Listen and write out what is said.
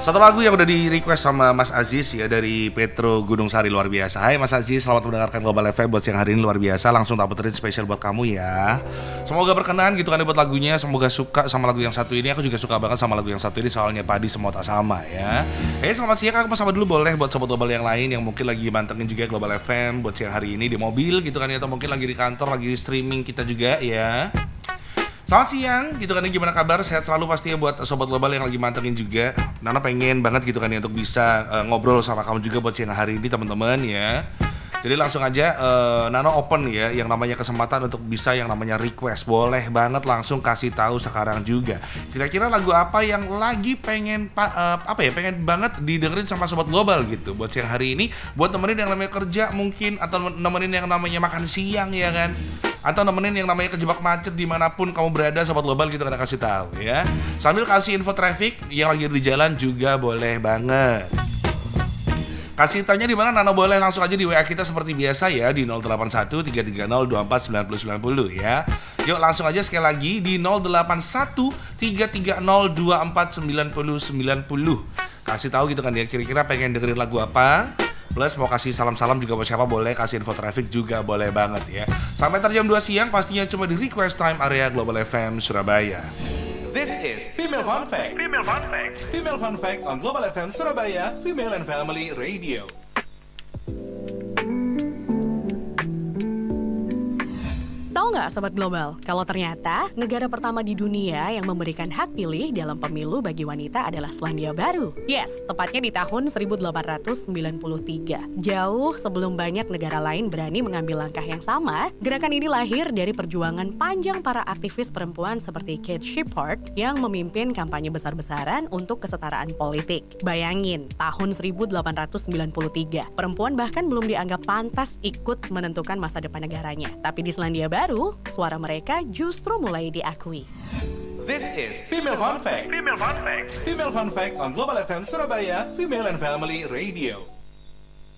Satu lagu yang udah di request sama Mas Aziz ya dari Petro Gunung Sari, luar biasa. Hai Mas Aziz, selamat mendengarkan Global FM buat siang hari ini, luar biasa. Langsung tak puterin spesial buat kamu ya. Semoga berkenan gitu kan buat lagunya, semoga suka sama lagu yang satu ini. Aku juga suka banget sama lagu yang satu ini, soalnya padi semua tak sama ya. Selamat siang, aku sama dulu boleh buat sobat global yang lain yang mungkin lagi mantengin juga Global FM buat siang hari ini di mobil gitu kan ya, atau mungkin lagi di kantor, lagi streaming kita juga ya. Selamat siang, gitu kan ya, gimana kabar? Sehat selalu pastinya buat sobat global yang lagi mantengin juga. Nana pengen banget gitu kan ya untuk bisa ngobrol sama kamu juga buat siang hari ini teman-teman ya. Jadi langsung aja Nana open ya yang namanya kesempatan untuk bisa yang namanya request. Boleh banget langsung kasih tahu sekarang juga. Kira-kira lagu apa yang lagi pengen pengen banget didengerin sama sobat global gitu buat siang hari ini, buat nemenin yang namanya kerja mungkin, atau nemenin yang namanya makan siang ya kan, atau nemenin yang namanya kejebak macet dimanapun kamu berada sobat global gitu, kena kasih tahu ya. Sambil kasih info traffic yang lagi di jalan juga boleh banget. Kasih tanya di mana Nana, boleh langsung aja di WA kita seperti biasa ya di 081 330 24 90 90 ya. Yuk langsung aja sekali lagi di 081 330 24 90 90. Kasih tahu gitu kan ya, kira-kira pengen dengerin lagu apa. Plus mau kasih salam-salam juga buat siapa boleh, kasih info traffic juga boleh banget ya. Sampai jam 2 siang pastinya cuma di Request Time area Global FM Surabaya. This is Female Fun Fact. Female Fun Fact. Female Fun Fact on Global FM Surabaya, Female and Family Radio. Tahu nggak Sobat Global, kalau ternyata negara pertama di dunia yang memberikan hak pilih dalam pemilu bagi wanita adalah Selandia Baru. Yes, tepatnya di tahun 1893. Jauh sebelum banyak negara lain berani mengambil langkah yang sama, gerakan ini lahir dari perjuangan panjang para aktivis perempuan seperti Kate Shepard yang memimpin kampanye besar-besaran untuk kesetaraan politik. Bayangin, tahun 1893, perempuan bahkan belum dianggap pantas ikut menentukan masa depan negaranya. Tapi di Selandia Baru, suara mereka justru mulai diakui. This is Female Fun Fact. Female Fun Fact. Female Fun Fact on Global FM Surabaya, Female and Family Radio.